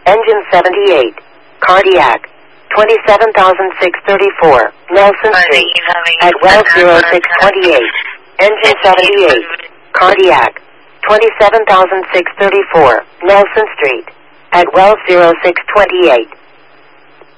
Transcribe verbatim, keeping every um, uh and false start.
Engine seventy-eight. Cardiac. twenty-seven thousand six hundred thirty-four. Nelson Street. At well zero six twenty-eight. Engine seventy-eight. Cardiac. twenty-seven thousand six hundred thirty-four. Nelson Street. At well zero six twenty-eight.